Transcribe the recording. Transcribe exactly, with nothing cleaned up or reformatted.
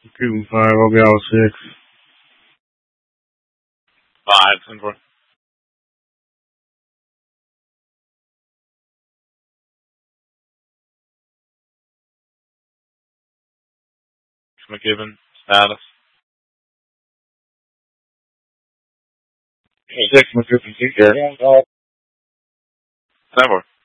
Cooting five, I'll be out six. Five, ten four. McKibben, status. Six, McKibben, take care. Ten four.